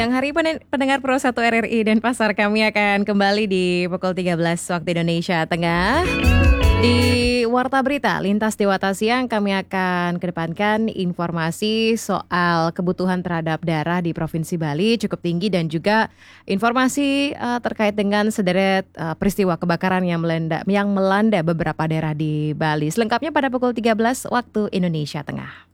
siang hari pendengar Pro 1 RRI dan Pasar, kami akan kembali di pukul 13 waktu Indonesia Tengah. Di Warta Berita Lintas Dewata Siang kami akan kedepankan informasi soal kebutuhan terhadap darah di Provinsi Bali cukup tinggi dan juga informasi terkait dengan sederet peristiwa kebakaran yang melanda beberapa daerah di Bali. Selengkapnya pada pukul 13 waktu Indonesia Tengah.